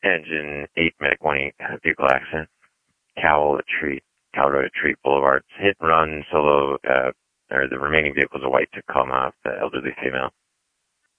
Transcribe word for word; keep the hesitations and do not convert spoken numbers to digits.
engine eight medic one eight vehicle accident. Cowell at Treat, Cowell Road at Treat Boulevard. Hit and run solo, uh, or the remaining vehicles are white Tacoma, the elderly female.